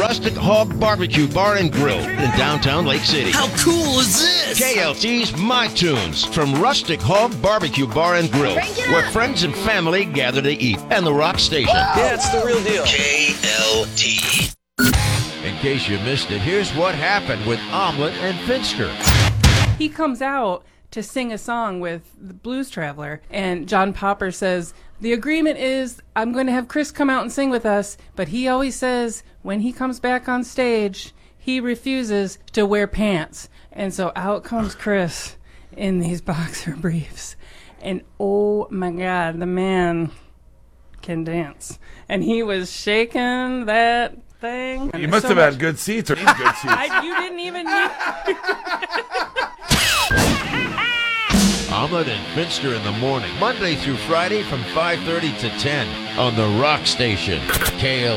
Rustic Hog Barbecue Bar and Grill in downtown Lake City. How cool is this? KLT's My Tunes from Rustic Hog Barbecue Bar and Grill, where friends and family gather to eat, and the Rock Station. Yeah, it's the real deal. KLT. In case you missed it, here's what happened with Omelet and Finster. He comes out to sing a song with the Blues Traveler, and John Popper says, the agreement is I'm going to have Chris come out and sing with us, but he always says when he comes back on stage, he refuses to wear pants. And so out comes Chris in these boxer briefs. And oh my God, the man can dance. And he was shaking that thing. You must have had good seats or good seats. You didn't even need... Omelet and Finster in the morning, Monday through Friday from 5:30 to 10 on the Rock Station. KLT.